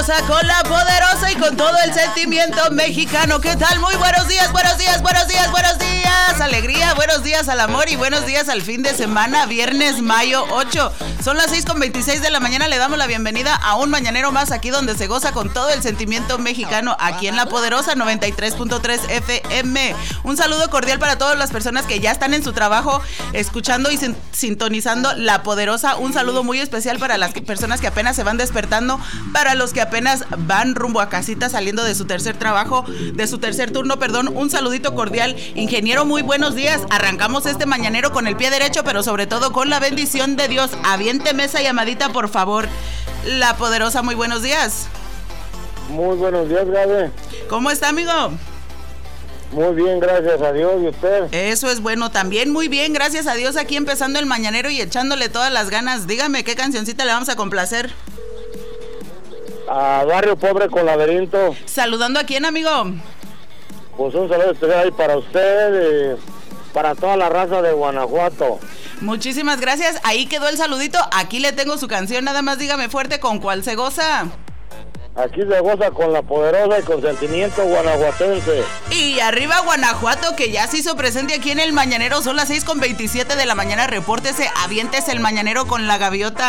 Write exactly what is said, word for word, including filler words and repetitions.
Con la poderosa y con todo el sentimiento mexicano. ¿Qué tal? Muy buenos días, buenos días, buenos días, buenos días. Alegría, buenos días al amor y buenos días al fin de semana. Viernes, mayo ocho. Son las seis con veintiséis de la mañana. Le damos la bienvenida a un mañanero más aquí donde se goza con todo el sentimiento mexicano. Aquí en La Poderosa noventa y tres punto tres F M. Un saludo cordial para todas las personas que ya están en su trabajo escuchando y sin- sintonizando La Poderosa. Un saludo muy especial para las que- personas que apenas se van despertando, para los que apenas van rumbo a casita saliendo de su tercer trabajo, de su tercer turno, perdón. Un saludito cordial. Ingeniero, muy buenos días. Arrancamos este mañanero con el pie derecho, pero sobre todo con la bendición de Dios. Aviénteme esa llamadita, por favor. La Poderosa, muy buenos días. Muy buenos días, Gabe. ¿Cómo está, amigo? Muy bien, gracias a Dios. ¿Y usted? Eso es bueno, también muy bien, gracias a Dios, aquí empezando el mañanero y echándole todas las ganas. Dígame, ¿qué cancioncita le vamos a complacer? A Barrio Pobre con Laberinto. ¿Saludando a quién, amigo? Pues un saludo especial ahí para usted y para toda la raza de Guanajuato. Muchísimas gracias, ahí quedó el saludito. Aquí le tengo su canción, nada más dígame fuerte con cuál se goza. Aquí se goza con La Poderosa y con sentimiento guanajuatense. Y arriba Guanajuato, que ya se hizo presente aquí en el mañanero. Son las seis con veintisiete de la mañana. Repórtese, aviéntese el mañanero con la gaviota.